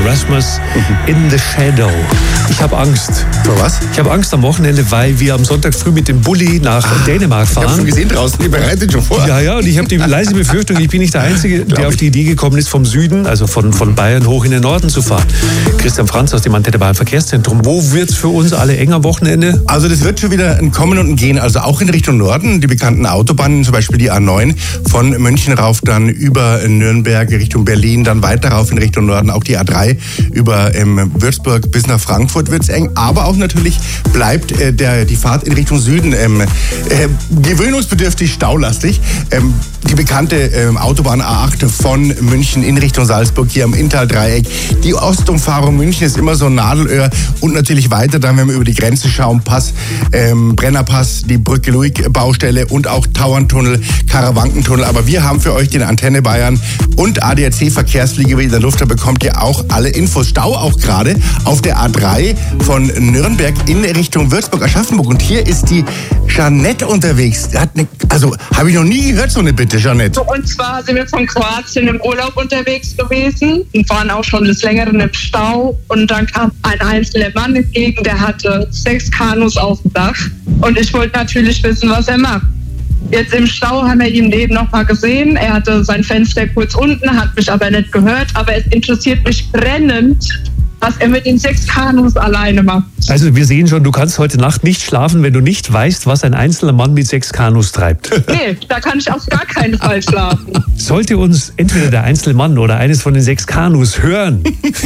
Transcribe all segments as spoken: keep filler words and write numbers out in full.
Rasmus in the Shadow. Ich habe Angst. Vor was? Ich habe Angst am Wochenende, weil wir am Sonntag früh mit dem Bulli nach ah, Dänemark fahren. Ich habe schon gesehen draußen, ihr bereitet schon vor. Ja, ja, und ich habe die leise Befürchtung, ich bin nicht der Einzige, der auf die Idee gekommen ist, vom Süden, also von, von Bayern hoch in den Norden zu fahren. Christian Franz aus dem Antenne Bayern Verkehrszentrum. Wo wird's für uns alle eng am Wochenende? Also das wird schon wieder ein Kommen und ein Gehen, also auch in Richtung Norden. Die bekannten Autobahnen, zum Beispiel die A neun von München rauf, dann über Nürnberg Richtung Berlin, dann weiter rauf in Richtung Norden, auch die A drei über ähm, Würzburg bis nach Frankfurt wird's eng. Aber auch natürlich bleibt äh, der, die Fahrt in Richtung Süden ähm, äh, gewöhnungsbedürftig staulastig. Ähm, die bekannte ähm, Autobahn A acht von München in Richtung Salzburg hier am Inntal-Dreieck. Die Ostumfahrung München ist immer so ein Nadelöhr und natürlich weiter dann, wenn wir über die Grenze schauen, Pass, ähm, Brennerpass, die Brücke Luig-Baustelle und auch Tauerntunnel, Karawankentunnel. Aber wir haben für euch den Antenne Bayern und A D A C Verkehrsfliege in der Luft. Da bekommt ihr auch alle Infos. Stau auch gerade auf der A drei von Nürnberg in Richtung Würzburg, Aschaffenburg. Und hier ist die Jeanette unterwegs. Hat eine, also, habe ich noch nie gehört, so eine Bitte, Jeanette. Und zwar sind wir von Kroatien im Urlaub unterwegs gewesen und waren auch schon des Längeren im Stau. Und dann kam ein einzelner Mann entgegen, der hatte sechs Kanus auf dem Dach. Und ich wollte natürlich wissen, was er macht. Jetzt im Stau haben wir ihn neben noch mal gesehen. Er hatte sein Fenster kurz unten, hat mich aber nicht gehört. Aber es interessiert mich brennend, was er mit den sechs Kanus alleine macht. Also wir sehen schon, du kannst heute Nacht nicht schlafen, wenn du nicht weißt, was ein einzelner Mann mit sechs Kanus treibt. Nee, da kann ich auf gar keinen Fall schlafen. Sollte uns entweder der einzelne Mann oder eines von den sechs Kanus hören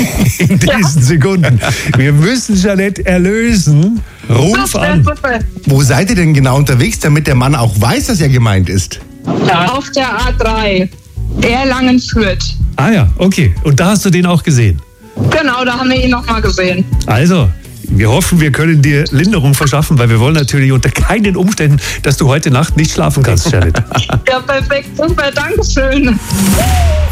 in diesen ja. Sekunden, wir müssen Jeanette erlösen. Ruf super, an. Super. Wo seid ihr denn genau unterwegs, damit der Mann auch weiß, dass er gemeint ist? Ja. Auf der A drei, Erlangen-Fürth. Ah ja, okay. Und da hast du den auch gesehen? Genau, da haben wir ihn nochmal gesehen. Also, wir hoffen, wir können dir Linderung verschaffen, weil wir wollen natürlich unter keinen Umständen, dass du heute Nacht nicht schlafen kannst, Janet. Ja, perfekt. Super, Dankeschön.